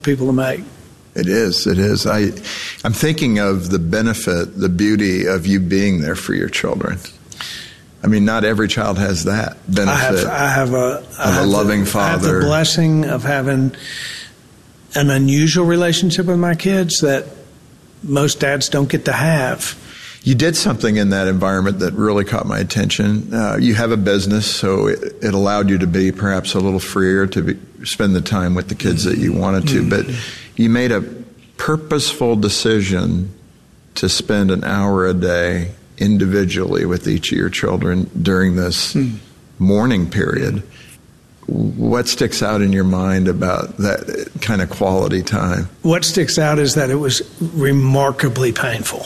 people to make. It is. I'm thinking of the benefit, the beauty of you being there for your children. I mean, not every child has that benefit. I have a loving father. I have the blessing of having an unusual relationship with my kids that most dads don't get to have. You did something in that environment that really caught my attention. You have a business, so it allowed you to be perhaps a little freer to spend the time with the kids that you wanted to. But you made a purposeful decision to spend an hour a day individually with each of your children during this mourning period. What sticks out in your mind about that kind of quality time? What sticks out is that it was remarkably painful.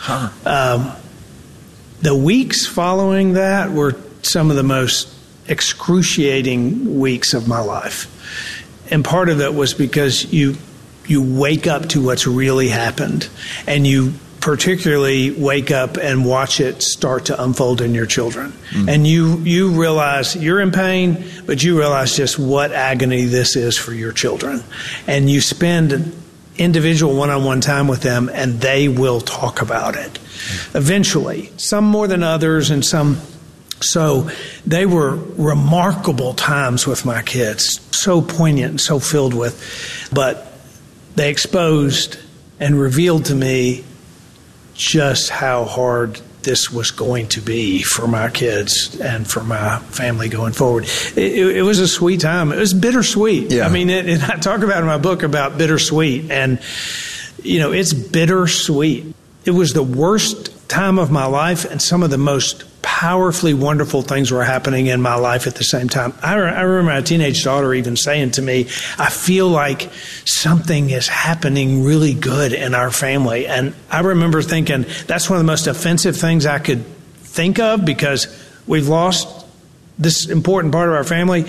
The weeks following that were some of the most excruciating weeks of my life. And part of it was because you wake up to what's really happened, and you particularly wake up and watch it start to unfold in your children. And you realize you're in pain, but you realize just what agony this is for your children. And you spend individual one-on-one time with them, and they will talk about it eventually, some more than others, and some. So they were remarkable times with my kids, so poignant and so filled with, but they exposed and revealed to me just how hard this was going to be for my kids and for my family going forward. It was a sweet time. It was bittersweet. Yeah. I mean, and I talk about in my book about bittersweet, and, it's bittersweet. It was the worst time of my life, and some of the most powerfully wonderful things were happening in my life at the same time. I remember my teenage daughter even saying to me, I feel like something is happening really good in our family. And I remember thinking, that's one of the most offensive things I could think of, because we've lost this important part of our family.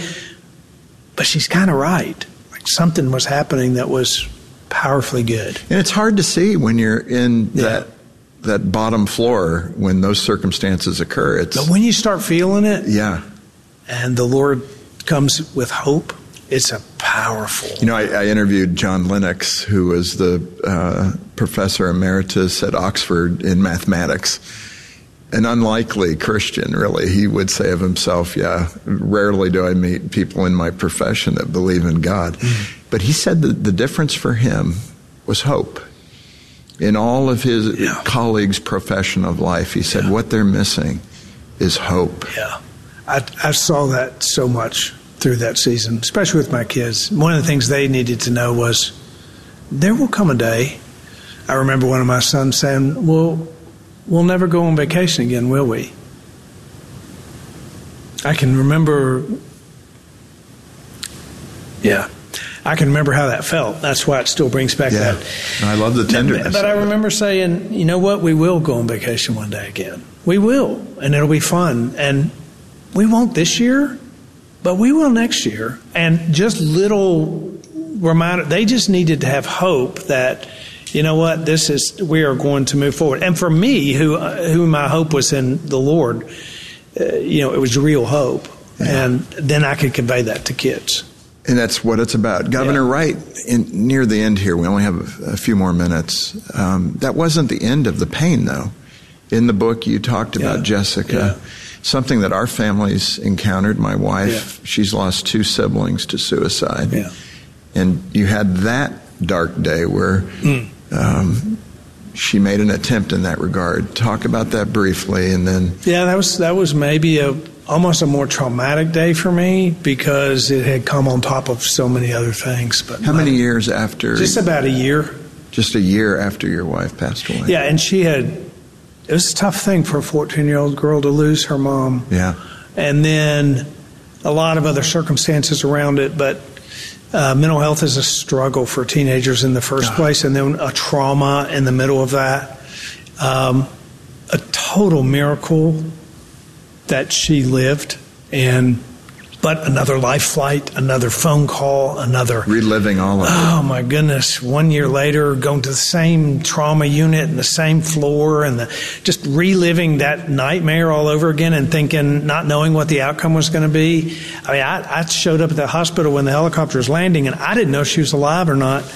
But she's kind of right. Like, something was happening that was powerfully good. And it's hard to see when you're in that bottom floor when those circumstances occur. But when you start feeling it, and the Lord comes with hope, it's a powerful. I interviewed John Lennox, who was the professor emeritus at Oxford in mathematics. An unlikely Christian, really. He would say of himself, rarely do I meet people in my profession that believe in God. But he said that the difference for him was hope. In all of his colleagues' profession of life, he said what they're missing is hope. Yeah. I saw that so much through that season, especially with my kids. One of the things they needed to know was there will come a day. I remember one of my sons saying, we'll never go on vacation again, will we? I can remember how that felt. That's why it still brings back that. I love the tenderness. But I remember saying, you know what? We will go on vacation one day again. We will, and it'll be fun. And we won't this year, but we will next year. And just little reminder, they just needed to have hope that, you know what, we are going to move forward. And for me, who my hope was in the Lord, it was real hope. Yeah. And then I could convey that to kids. And that's what it's about. Governor Wright, near the end here, we only have a few more minutes. That wasn't the end of the pain, though. In the book, you talked about Jessica, something that our family's encountered. My wife, she's lost 2 siblings to suicide. Yeah. And you had that dark day where she made an attempt in that regard. Talk about that briefly, and then... Yeah, that was maybe almost a more traumatic day for me, because it had come on top of so many other things. But how many years after? Just about a year. Just a year after your wife passed away. Yeah, and it was a tough thing for a 14-year-old girl to lose her mom. Yeah. And then a lot of other circumstances around it, but mental health is a struggle for teenagers in the first place, and then a trauma in the middle of that. A total miracle that she lived, and But another life flight, another phone call, another... Reliving all of it. Oh, my goodness. 1 year later, going to the same trauma unit and the same floor and just reliving that nightmare all over again and thinking, not knowing what the outcome was going to be. I mean, I showed up at the hospital when the helicopter was landing, and I didn't know if she was alive or not.